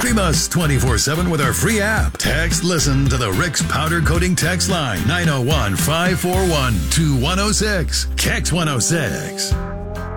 Stream us 24/7 with our free app. Text Listen to the Rick's Powder Coating text line 901-541-2106. KEX 106.